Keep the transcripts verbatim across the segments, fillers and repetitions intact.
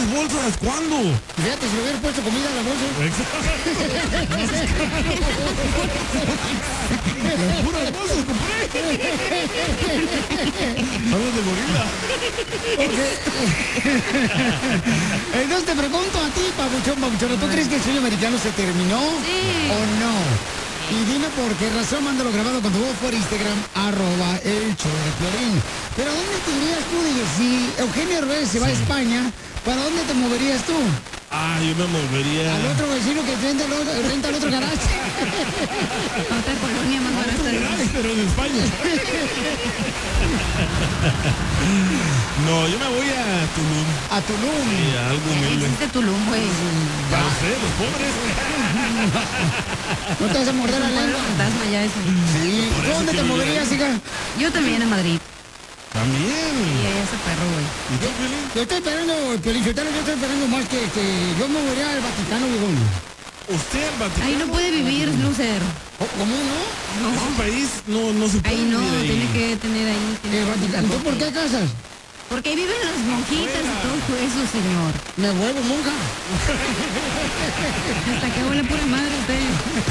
bolsas? ¿Cuándo? Fíjate, si le hubiera puesto comida a la bolsa. Las puras bolsas compré. Hablas de gorila. Entonces te pregunto a ti, Pabuchón, Pabuchón, ¿tú crees que el sueño americano se terminó? Sí. ¿O no? Y dime por qué razón, mándalo grabado con tu voz por Instagram, arroba el show de Piolín. Pero ¿dónde te irías tú, digo? Si Eugenio Herbes se va a España, ¿para dónde te moverías tú? Ah, yo me movería. Al otro vecino que renta el otro, renta el otro garaje. Otra colonia más barata. Pero en España. No, yo me voy a Tulum. A Tulum. Sí, a algo humilde. Existe Tulum, güey. Para ustedes, los pobres. No te vas a morder la Un pueblo lengua. fantasma ya eso. Sí. Por eso ¿Dónde te quiero moverías, hija? Yo también a Madrid. También. Y ese perro, güey. ¿Y tú, Piolín? Yo estoy esperando, Piolichotelo, yo estoy esperando más que, que yo me movería al Vaticano, viejón. ¿Usted al Vaticano? Ahí no puede vivir, Lucer. ¿Cómo no? Es un país, no, no se puede Ahí no, vivir ahí. tiene que tener ahí. tiene El que Vaticano. ¿Tú tener por qué casas? Porque ahí viven las monjitas y todo eso, señor. Me vuelvo monja. Hasta que huele pura madre usted.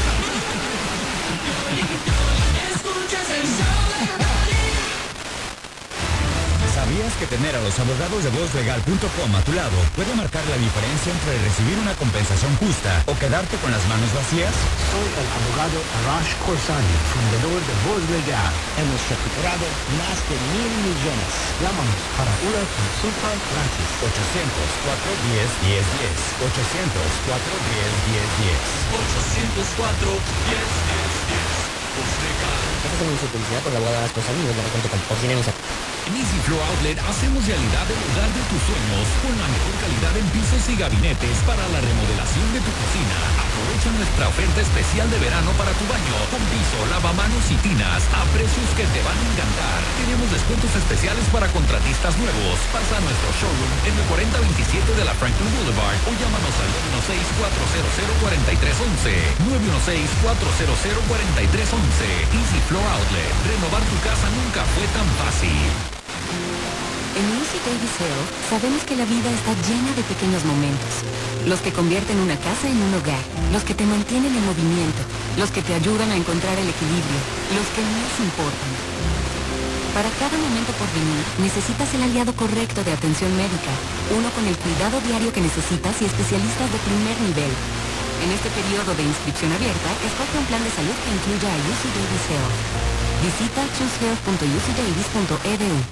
¿Sabías que tener a los abogados de voz legal punto com a tu lado puede marcar la diferencia entre recibir una compensación justa o quedarte con las manos vacías? Soy el abogado Arash Corsani, fundador de Voz Legal. Hemos recuperado más de mil millones. Llámanos para una consulta gratis. ochocientos, cuatro diez, diez diez. ochocientos, cuatro diez, diez diez. ochocientos cuatro, diez diez diez. Voz Legal. Esta es una publicidad por la abogada Corsani de la punto com. Oficina. En Easy Flow Outlet hacemos realidad el hogar de tus sueños con la mejor calidad en pisos y gabinetes para la remodelación de tu cocina. Aprovecha nuestra oferta especial de verano para tu baño con piso, lavamanos y tinas a precios que te van a encantar. Tenemos descuentos especiales para contratistas nuevos. Pasa a nuestro showroom en el cuarenta veintisiete de la Franklin Boulevard o llámanos al nueve uno seis, cuatro cero cero, cuatro tres uno uno. nueve uno seis, cuatro cero cero, cuatro tres uno uno. Easy Flow Outlet. Renovar tu casa nunca fue tan fácil. En Lucy Davis Hill sabemos que la vida está llena de pequeños momentos. Los que convierten una casa en un hogar, los que te mantienen en movimiento, los que te ayudan a encontrar el equilibrio, los que más importan. Para cada momento por venir, necesitas el aliado correcto de atención médica, uno con el cuidado diario que necesitas y especialistas de primer nivel. En este periodo de inscripción abierta, escoge un plan de salud que incluya a Lucy Davis Hill. Visita choose health punto u c davis punto e d u.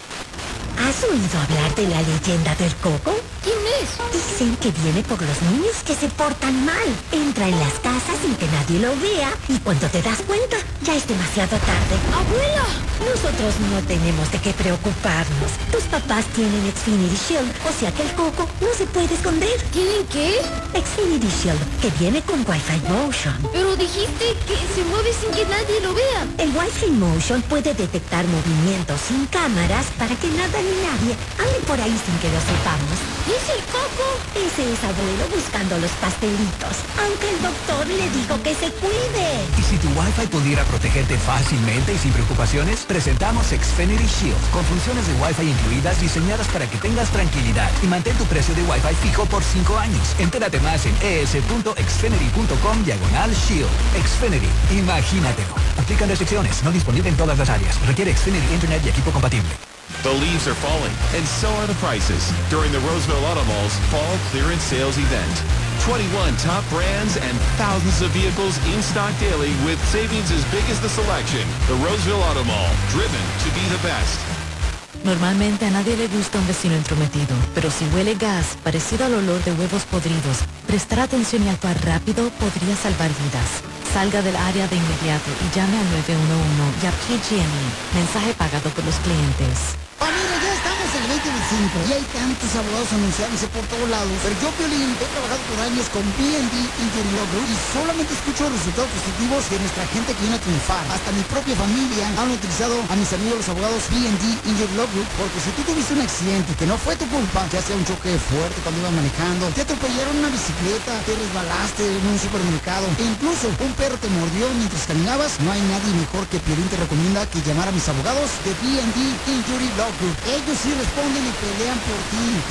¿Has oído hablar de la leyenda del coco? ¿Quién es? Dicen que viene por los niños que se portan mal. Entra en las casas sin que nadie lo vea y cuando te das cuenta, ya es demasiado tarde. ¡Abuela! Nosotros no tenemos de qué preocuparnos. Tus papás tienen Xfinity Shield, o sea que el coco no se puede esconder. ¿Tienen qué? Xfinity Shield, que viene con Wi-Fi Motion. Pero dijiste que se mueve sin que nadie lo vea. El Wi-Fi Motion puede detectar movimientos sin cámaras para que nada ni nadie ande por ahí sin que lo sepamos. ¿Es el coco? Ese es abuelo buscando los pastelitos, aunque el doctor le dijo que se cuide. ¿Y si tu Wi-Fi pudiera protegerte fácilmente y sin preocupaciones? Presentamos Xfinity Shield, con funciones de Wi-Fi incluidas diseñadas para que tengas tranquilidad y mantén tu precio de Wi-Fi fijo por cinco años. Entérate más en es.xfinity.com diagonal Shield. Xfinity, imagínatelo. Aplican restricciones, no disponible en todas las áreas. Requiere Xfinity Internet y equipo compatible. The leaves are falling, and so are the prices during the Roseville Auto Mall's Fall Clearance Sales event. twenty-one top brands and thousands of vehicles in stock daily with savings as big as the selection. The Roseville Auto Mall, driven to be the best. Normalmente a nadie le gusta un vecino entrometido, pero si huele gas parecido al olor de huevos podridos, prestar atención y actuar rápido podría salvar vidas. Salga del área de inmediato y llame al nueve uno uno y a P G and E. Mensaje pagado por los clientes. Familia, ya estamos en el veinte veinticinco y hay tantos abogados anunciándose por todos lados. Pero yo, Piolín, he trabajado por años con B and D Injury Law Group y solamente escucho resultados positivos de nuestra gente que viene a triunfar. Hasta mi propia familia han utilizado a mis amigos los abogados B and D Injury Law Group, porque si tú tuviste un accidente que no fue tu culpa, ya sea un choque fuerte cuando ibas manejando, te atropellaron una bicicleta, te resbalaste en un supermercado, e incluso un perro te mordió mientras caminabas, no hay nadie mejor que Piolín te recomienda que llamar a mis abogados de B and D Injury Law Group. Ellos sí responden y pelean por ti.